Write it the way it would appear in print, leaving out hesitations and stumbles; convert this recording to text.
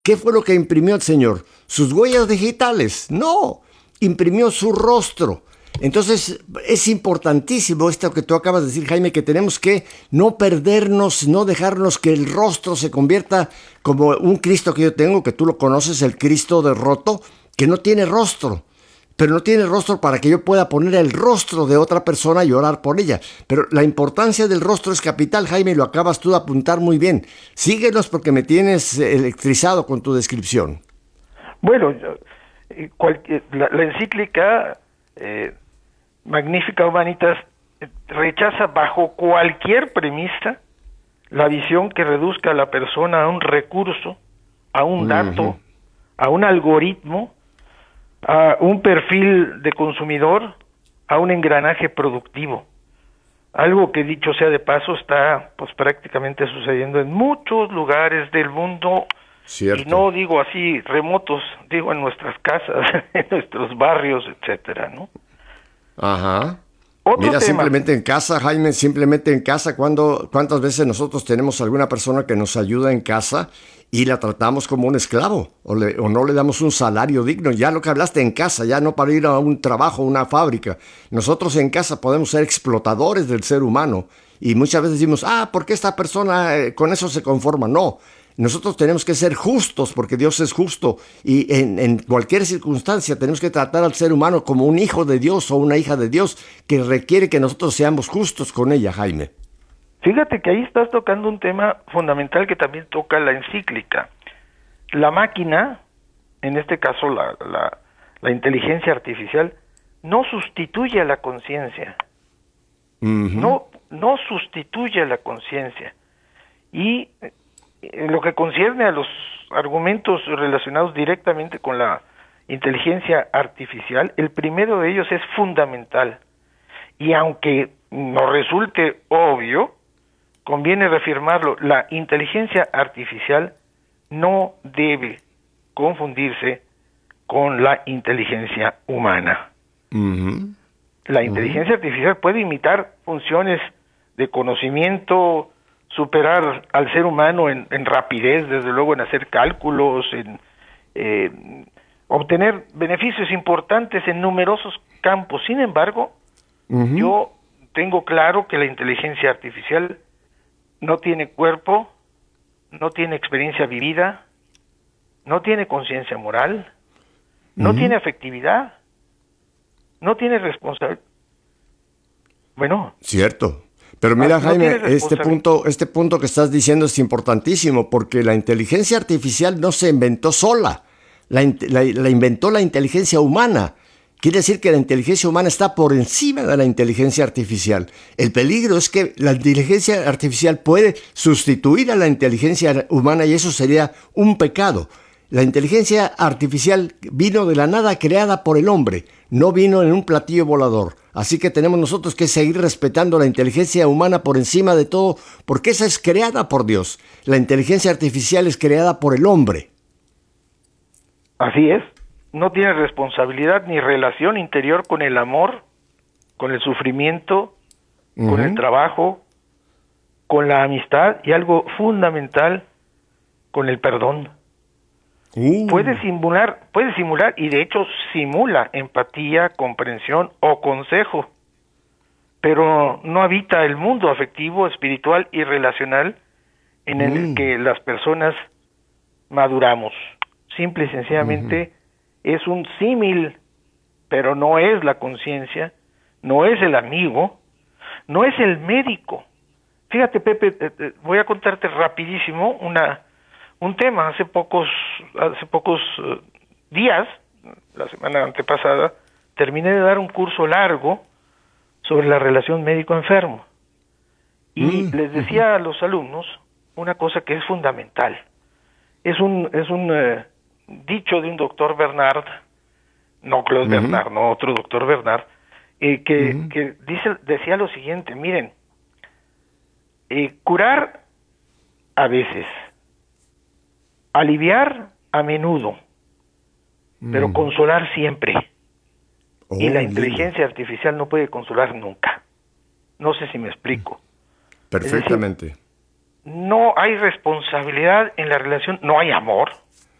¿Qué fue lo que imprimió el Señor? ¿Sus huellas digitales? No, imprimió su rostro. Entonces es importantísimo esto que tú acabas de decir, Jaime, que tenemos que no perdernos, no dejarnos que el rostro se convierta como un Cristo que yo tengo, que tú lo conoces, el Cristo derroto, que no tiene rostro. Pero no tiene rostro para que yo pueda poner el rostro de otra persona y orar por ella. Pero la importancia del rostro es capital, Jaime, y lo acabas tú de apuntar muy bien. Síguenos porque me tienes electrizado con tu descripción. Bueno, la encíclica Magnificat Humanitas rechaza bajo cualquier premisa la visión que reduzca a la persona a un recurso, a un dato, a un algoritmo, a un perfil de consumidor, a un engranaje productivo. Algo que, dicho sea de paso, está pues prácticamente sucediendo en muchos lugares del mundo. Cierto. Y no digo así remotos, digo en nuestras casas, en nuestros barrios, etcétera, ¿no? Ajá. Otro Mira, tema. simplemente en casa, Jaime, simplemente en casa, ¿cuántas veces nosotros tenemos alguna persona que nos ayuda en casa y la tratamos como un esclavo o no le damos un salario digno? Ya lo que hablaste en casa, ya no para ir a un trabajo, una fábrica. Nosotros en casa podemos ser explotadores del ser humano y muchas veces decimos, ¿por qué esta persona con eso se conforma? No. Nosotros tenemos que ser justos porque Dios es justo y en cualquier circunstancia tenemos que tratar al ser humano como un hijo de Dios o una hija de Dios que requiere que nosotros seamos justos con ella, Jaime. Fíjate que ahí estás tocando un tema fundamental que también toca la encíclica. La máquina, en este caso la inteligencia artificial, no sustituye a la conciencia. No sustituye a la conciencia. Y en lo que concierne a los argumentos relacionados directamente con la inteligencia artificial, el primero de ellos es fundamental. Y aunque nos resulte obvio, conviene reafirmarlo, la inteligencia artificial no debe confundirse con la inteligencia humana. La inteligencia artificial puede imitar funciones de conocimiento, superar al ser humano en rapidez, desde luego en hacer cálculos, en obtener beneficios importantes en numerosos campos. Sin embargo, yo tengo claro que la inteligencia artificial no tiene cuerpo, no tiene experiencia vivida, no tiene conciencia moral, no tiene afectividad, no tiene responsabilidad. Bueno. Cierto. Pero mira, Jaime, este punto que estás diciendo es importantísimo porque la inteligencia artificial no se inventó sola, la inventó la inteligencia humana. Quiere decir que la inteligencia humana está por encima de la inteligencia artificial. El peligro es que la inteligencia artificial puede sustituir a la inteligencia humana y eso sería un pecado. La inteligencia artificial vino de la nada creada por el hombre, no vino en un platillo volador. Así que tenemos nosotros que seguir respetando la inteligencia humana por encima de todo, porque esa es creada por Dios. La inteligencia artificial es creada por el hombre. Así es. No tiene responsabilidad ni relación interior con el amor, con el sufrimiento, con el trabajo, con la amistad y algo fundamental, con el perdón. Puede simular y de hecho simula empatía, comprensión o consejo, pero no habita el mundo afectivo, espiritual y relacional en el que las personas maduramos. Simple y sencillamente es un símil, pero no es la conciencia, no es el amigo, no es el médico. Fíjate, Pepe, voy a contarte rapidísimo un tema. Hace pocos días, la semana antepasada, terminé de dar un curso largo sobre la relación médico-enfermo. Y les decía a los alumnos una cosa que es fundamental. Es un dicho de un doctor Bernard, no Claude Bernard, no otro doctor Bernard, que decía lo siguiente: miren, curar a veces, aliviar a menudo, pero consolar siempre. Y la inteligencia artificial no puede consolar nunca. No sé si me explico. Perfectamente. Es decir, no hay responsabilidad en la relación, no hay amor,